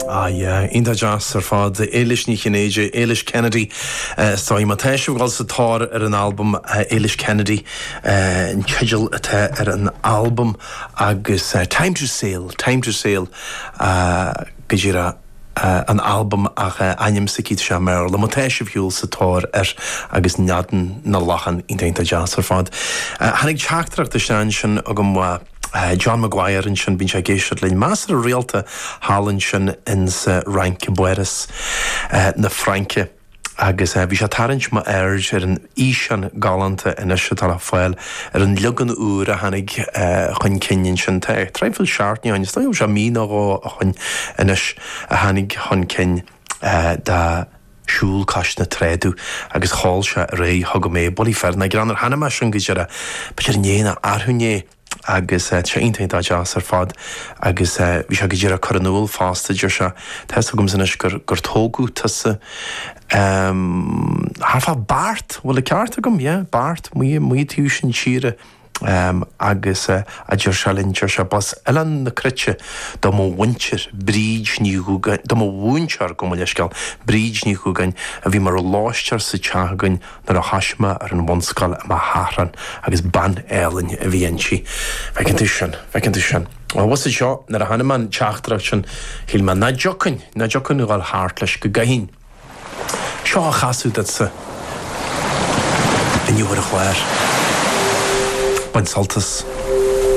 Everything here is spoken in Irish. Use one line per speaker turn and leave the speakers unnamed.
Inda jazz fad Eilish ní Chinnéide, Eilish Kennedy Stoí má teisih gáil sa tár an album Eilish Kennedy an cedal atá an album agus Time to Sail go an album ach aim sa cíd se mer le má teisih hiúil sa tár agus neadan na lachan inta jazz fad. Hannig teachtarach de sin agam John Maguire and sin bín sé géisiir lein más a réalta hálann sin in sa rank bueras na Franke agus bhí sé tarint má aird an ísan galanta in is tal fáil an lugan úr a hanig chun cinnin sin te. Treimfuil seaartní ain sta se mí a chun inis a hanig chun cin da siúl cais na tréadú agus cháil se ré thug mé bolí fer na granar hanna me sin goidir be néna arthúné agus sé intainta jazz fad agus bhí se go dtíar a choranúil fásta dúir se Tás gom san gur tógú tusa Harfa Bart bhfuil ceart gom Bart mu tú sin tíre agus a dúir se lintir se bas eile na crite do mó wintir bríd níúgain do mó bhúntear go leisceil bríd níúgain a bhí mar láistear sa teagain nar a hasisma ar an bhanscail a háran agus ban éalainn a bhíon si. Fecinn sin. Was seo nar a hannaman teachtarach sin híl man na jocain gáil háart leis go gaihín. Seo a chaú dat sa inniuhar a chláir. Bain saltas.